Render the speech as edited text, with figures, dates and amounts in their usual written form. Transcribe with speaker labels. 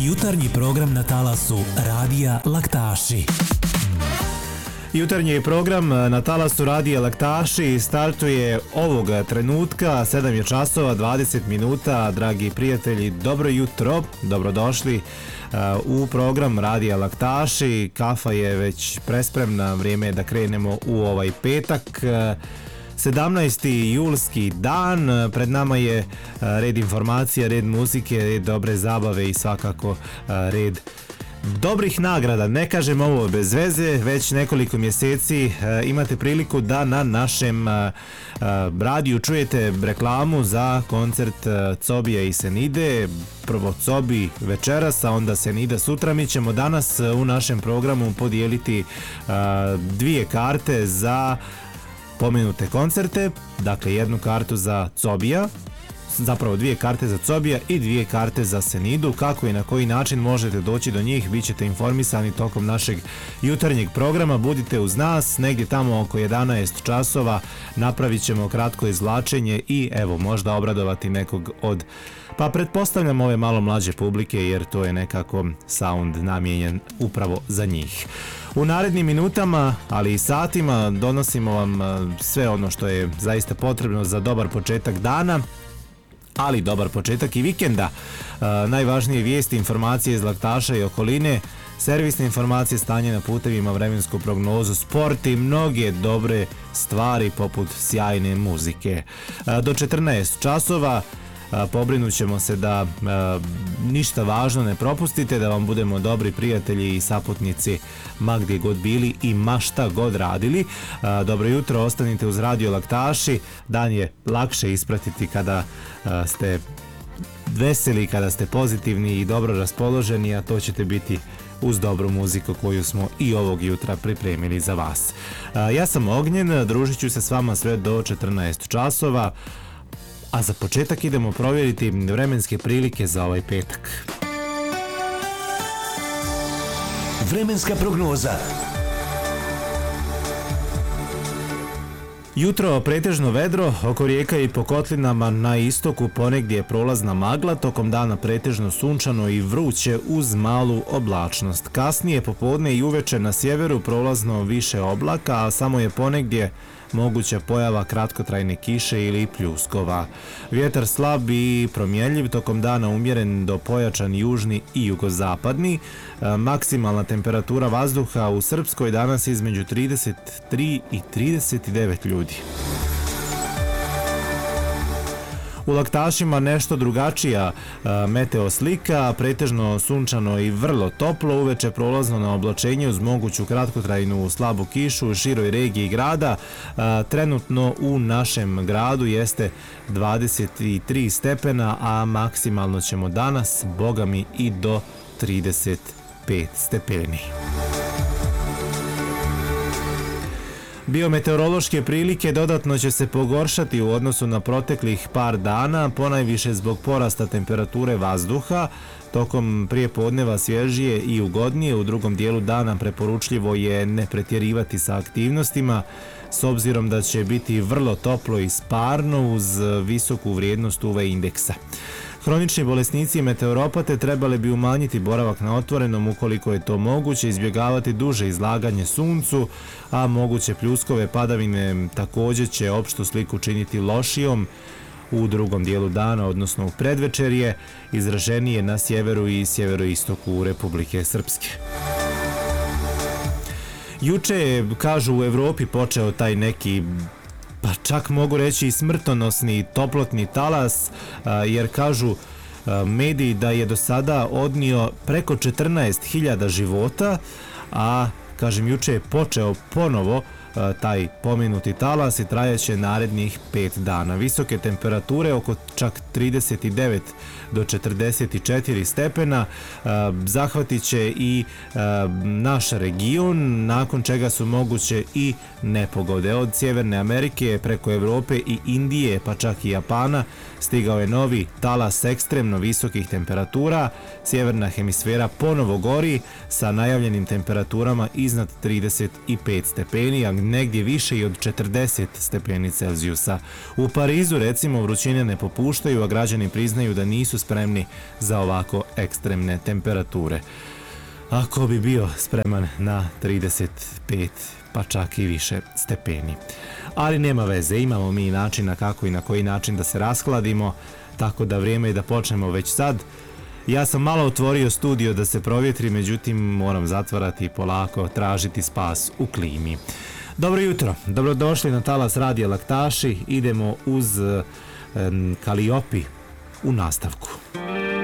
Speaker 1: Jutarnji program na talasu Radija Laktaši.
Speaker 2: Jutarnji program na talasu Radija Laktaši startuje ovog trenutka, 7 je časova, 20 minuta. Dragi prijatelji, dobro jutro, dobrodošli u program Radija Laktaši. Kafa je već prespremna, vrijeme je da krenemo u ovaj petak. 17. julski dan, pred nama je red informacija, red muzike, red dobre zabave i svakako red dobrih nagrada. Ne kažem ovo bez veze, već nekoliko mjeseci imate priliku da na našem radiju čujete reklamu za koncert Cobija i Senide. Prvo Cobi večeras, a onda Senida sutra. Mi ćemo danas u našem programu podijeliti dvije karte za pomenute koncerte, dakle jednu kartu za Cobija, zapravo dvije karte za Cobija i dvije karte za Senidu. Kako i na koji način možete doći do njih, bit ćete informisani tokom našeg jutarnjeg programa. Budite uz nas, negdje tamo oko 11 časova napravit ćemo kratko izvlačenje i evo možda obradovati nekog od, pa pretpostavljam ove malo mlađe publike, jer to je nekako sound namijenjen upravo za njih. U narednim minutama, ali i satima, donosimo vam sve ono što je zaista potrebno za dobar početak dana, ali dobar početak i vikenda. Najvažnije vijesti, informacije iz Laktaša i okoline, servisne informacije, stanje na putevima, vremensku prognozu, sport i mnoge dobre stvari poput sjajne muzike. Do 14 časova pobrinut ćemo se da ništa važno ne propustite, da vam budemo dobri prijatelji i saputnici ma gdje god bili i ma šta god radili. Dobro jutro, ostanite uz Radio Laktaši. Dan je lakše ispratiti kada ste veseli, kada ste pozitivni i dobro raspoloženi, a to ćete biti uz dobru muziku koju smo i ovog jutra pripremili za vas. Ja sam Ognjen, družit ću se s vama sve do 14 časova. A za početak idemo provjeriti vremenske prilike za ovaj petak.
Speaker 1: Vremenska prognoza.
Speaker 2: Jutro pretežno vedro, oko rijeka i po kotlinama na istoku ponegdje je prolazna magla, tokom dana pretežno sunčano i vruće uz malu oblačnost. Kasnije popodne i uveče na sjeveru prolazno više oblaka, a samo je ponegdje moguća pojava kratkotrajne kiše ili pljuskova. Vjetar slab i promjenljiv, tokom dana umjeren do pojačan južni i jugozapadni. Maksimalna temperatura vazduha u Srpskoj danas između 33 i 39 ljudi. U Laktašima nešto drugačija meteo slika, pretežno sunčano i vrlo toplo, uveče prolazno na oblačenje uz moguću kratkotrajnu slabu kišu u široj regiji grada. Trenutno u našem gradu jeste 23 stepena, a maksimalno ćemo danas, bogami, i do 35 stepeni. Biometeorološke prilike dodatno će se pogoršati u odnosu na proteklih par dana, ponajviše zbog porasta temperature vazduha. Tokom prijepodneva svježije i ugodnije, u drugom dijelu dana preporučljivo je ne pretjerivati sa aktivnostima, s obzirom da će biti vrlo toplo i sparno uz visoku vrijednost UV indeksa. Hronični bolesnici i meteoropate trebali bi umanjiti boravak na otvorenom ukoliko je to moguće, izbjegavati duže izlaganje suncu, a moguće pljuskove padavine također će opštu sliku činiti lošijom u drugom dijelu dana, odnosno u predvečerje, izraženije na sjeveru i sjeveroistoku Republike Srpske. Juče je, kažu, u Evropi počeo taj neki, pa čak mogu reći, smrtonosni toplotni talas, jer kažu mediji da je do sada odnio preko 14.000 života, a kažem juče je počeo ponovo taj pomenuti talas i trajaće narednih 5 dana. Visoke temperature oko čak 39 do 44 stepena zahvatit će i naš region, nakon čega su moguće i nepogode. Od Sjeverne Amerike preko Evrope i Indije, pa čak i Japana, stigao je novi talas ekstremno visokih temperatura. Sjeverna hemisfera ponovo gori sa najavljenim temperaturama iznad 35 stepeni, a negdje više i od 40 stepeni Celzijusa. U Parizu, recimo, vrućine ne popuštaju, a građani priznaju da nisu spremni za ovako ekstremne temperature. Ako bi bio spreman na 35, pa čak i više stepeni. Ali nema veze, imamo mi načina kako i na koji način da se raskladimo, tako da vrijeme je da počnemo već sad. Ja sam malo otvorio studio da se provjetri, međutim moram zatvarati i polako tražiti spas u klimi. Dobro jutro, dobrodošli na talas Radija Laktaši, idemo uz Kaliopi u nastavku.